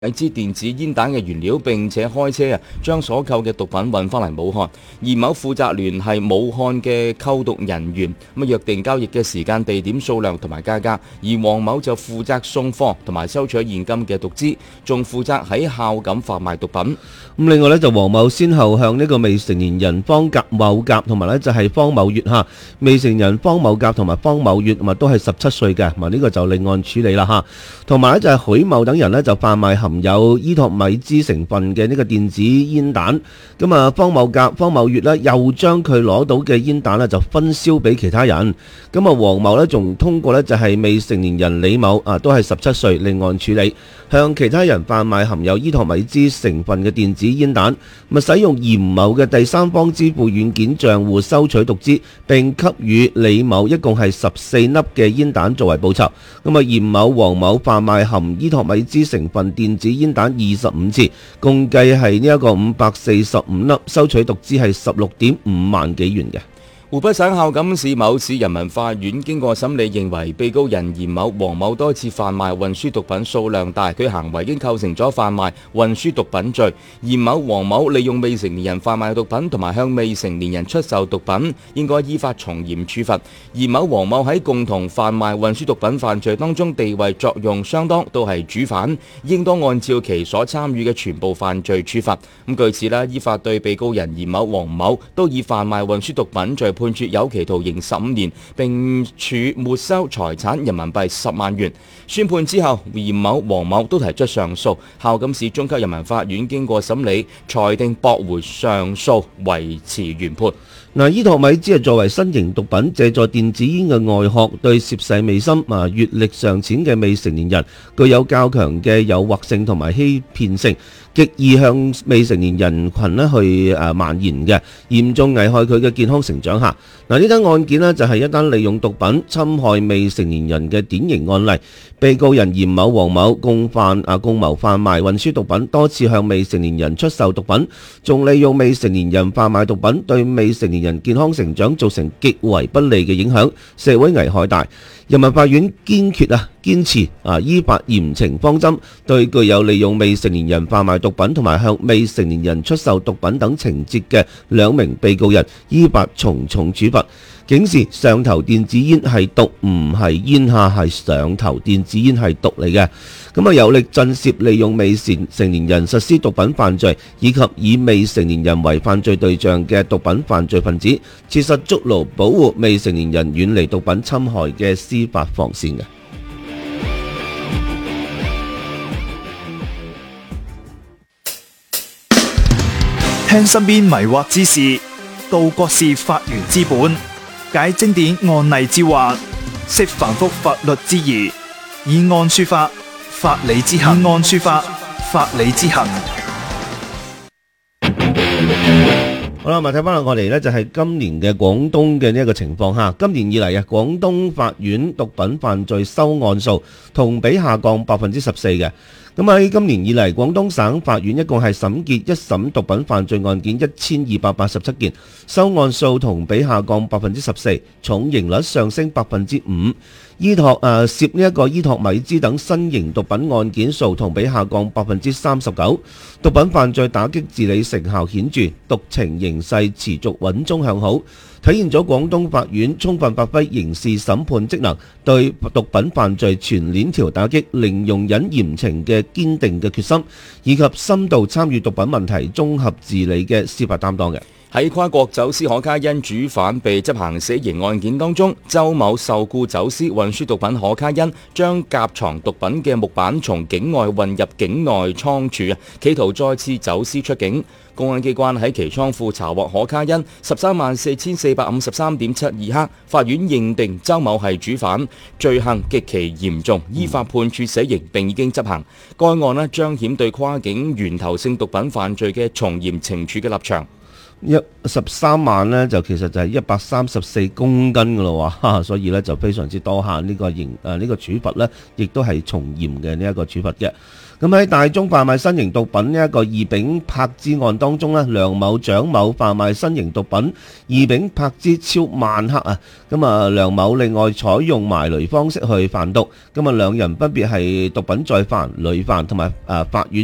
支電子煙彈嘅原料，並且開車將所購嘅毒品運翻嚟武漢。嚴某負責聯繫武漢嘅購毒人員，約定交易嘅時間、地點、數量同埋價格。而黃某就負責送貨同埋收取現金嘅毒資，仲負責喺孝感販賣毒品。 另外呢，就黃某先後向呢個未成年人方某甲同埋呢就係方某月嚇，未成年人方某甲同埋方某月都係17歲嘅，呢個就另案處理啦嚇。同埋呢就係許某等人呢就販賣含有伊托米茲成分嘅呢個電子煙彈。咁啊，方某甲、方某月呢又將佢攞到嘅煙彈呢就分銷俾其他人。咁啊，黃某呢仲通過呢就係未成年人李某都係17歲，另案處理，向其他人販賣含有伊托米茲成分嘅電子煙彈，使用嚴某嘅第三方支付軟件賬戶收取毒資，並給予李某一共係14粒嘅煙彈作為報酬。咁啊，嚴某、黃某販賣含伊托米茲成分電子煙彈25次，共計係呢一個545粒，收取毒資係16.5萬幾元嘅。 湖北省孝感市某市人民法院經過審理認為，被告人嚴某、黃某多次販賣運輸毒品數量大，佢行為已經構成咗販賣運輸毒品罪。嚴某、黃某利用未成年人販賣毒品同埋向未成年人出售毒品，應該依法從嚴處罰。嚴某、黃某喺共同販賣運輸毒品犯罪當中地位作用相當，都係主犯，應當按照其所參與嘅全部犯罪處罰。據此啦，依法對被告人嚴某、黃某都以販賣運輸毒品罪判處有期徒刑15年，並處沒收財產人民幣10萬元。宣判之後，嚴某、黃某都提出上訴，孝感市中級人民法院經過審理，裁定駁回上訴，維持原判。 伊托米茲作為新型毒品，借助電子煙嘅外殼，對涉世未深、閱歷尚淺嘅未成年人具有較強嘅誘惑性同埋欺騙性，極易向未成年人群去蔓延嘅，嚴重危害佢嘅健康成長下。呢單案件就係一單利用毒品侵害未成年人嘅典型案例。被告人嚴某、黃某共謀販賣運輸毒品，多次向未成年人出售毒品，仲利用未成年人販賣毒品對未成年人健康成長造成極為不利嘅影響，社會危害大。人民法院堅持依法嚴懲方針，對具有利用未成年人販賣毒品同埋向未成年人出售毒品等情節嘅2名被告人依法從重處罰。警示上頭電子煙係毒，唔係煙下，係上頭電子煙係毒嚟嘅。有力震懾利用未成年人實施毒品犯罪，以及以未成年人為犯罪對象嘅毒品犯罪分子，切實築牢保護未成年人遠離毒品侵害嘅司法防線嘅。 聽身邊迷惑之事，道國事法源之本，解經典案例之惑，釋繁複法律之疑，以案說法，法理之行。 好啦，睇翻我哋呢，就係今年嘅廣東嘅呢一個情況下，今年以嚟廣東法院毒品犯罪收案數同比下降14%嘅。咁喺今年以嚟，廣東省法院一共係審結一審毒品犯罪案件1287件，收案數同比下降14%，重刑率上升5%。涉呢一個伊托米茲等新型毒品案件數同比下降39%。毒品犯罪打擊治理成效顯著，毒情形勢持續穩中向好，體現咗廣東法院充分發揮刑事審判職能，對毒品犯罪全鏈條打擊零容忍嚴懲嘅堅定嘅決心，以及深度參與毒品問題綜合治理嘅司法擔當嘅。 喺跨國走私可卡因主犯被執行死刑案件當中，周某受雇走私運輸毒品可卡因，將夾藏毒品嘅木板從境外運入境內倉儲，企圖再次走私出境。公安機關喺其倉庫查獲可卡因134453.72克，法院認定周某係主犯，罪行極其嚴重，依法判處死刑並已經執行。該案彰顯對跨境源頭性毒品犯罪嘅從嚴懲處嘅立場。 13萬呢，就其實就係134公斤噶咯喎，所以呢就非常之多下呢個處罰呢，亦都係從嚴嘅呢一個處罰嘅。 咁喺大中販賣新型毒品呢一個異丙柏芝案當中呢，梁某、蔣某販賣新型毒品異丙柏芝超萬克啊！咁啊，梁某另外採用埋雷方式去販毒，咁啊兩人分別係毒品再販、累販同埋法院